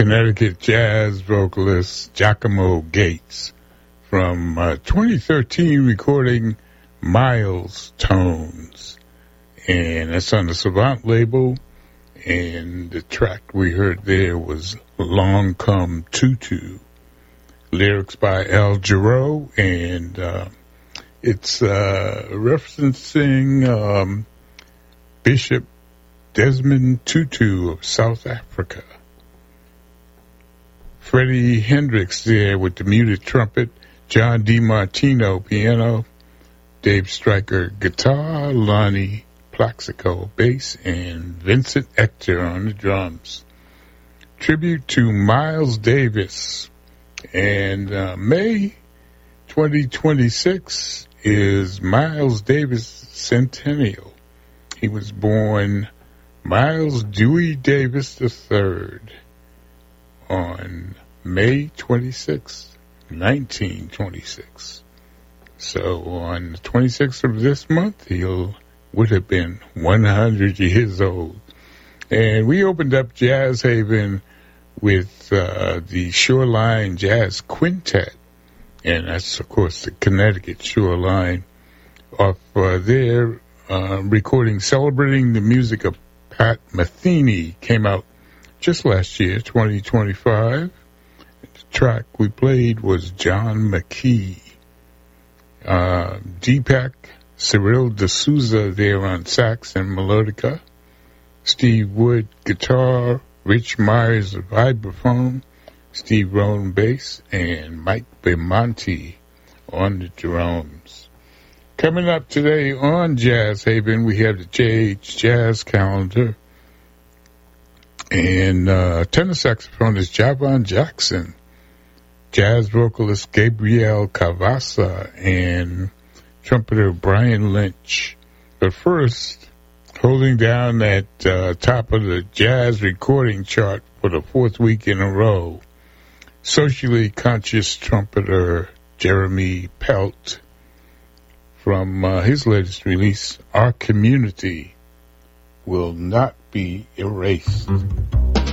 Connecticut jazz vocalist Giacomo Gates from 2013 recording Miles Tones. And that's on the Savant label. And the track we heard there was Long Come Tutu. Lyrics by Al Jarreau, and it's referencing Bishop Desmond Tutu of South Africa. Freddie Hendrix there with the muted trumpet, John DiMartino piano, Dave Stryker guitar, Lonnie Plaxico bass, and Vincent Ector on the drums. Tribute to Miles Davis. And May 2026 is Miles Davis Centennial. He was born Miles Dewey Davis III on May 26, 1926. So on the 26th of this month, he would have been 100 years old. And we opened up Jazz Haven with the Shoreline Jazz Quintet, and that's, of course, the Connecticut Shoreline, off their recording celebrating the music of Pat Metheny, came out just last year, 2025. The track we played was John McKee. Deepak Cyril D'Souza there on sax and melodica, Steve Wood guitar, Rich Myers vibraphone, Steve Rohn bass, and Mike Bemonte on the drums. Coming up today on Jazz Haven, we have the JH Jazz Calendar, and tenor saxophonist Javon Jackson, jazz vocalist Gabriel Cavassa, and trumpeter Brian Lynch. But first, holding down that top of the jazz recording chart for the fourth week in a row, socially conscious trumpeter Jeremy Pelt from his latest release, Our Community Will Not Be Erased.